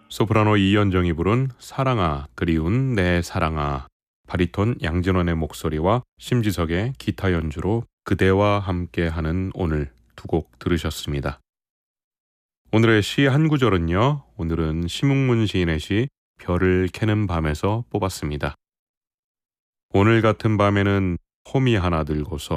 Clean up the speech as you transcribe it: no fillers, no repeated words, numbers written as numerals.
소프라노 이연정이 부른 사랑아 그리운 내 사랑아, 바리톤 양진원의 목소리와 심지석의 기타 연주로 그대와 함께하는 오늘 두 곡 들으셨습니다. 오늘의 시 한 구절은요, 오늘은 심흥문 시인의 시 별을 캐는 밤에서 뽑았습니다. 오늘 같은 밤에는 호미 하나 들고서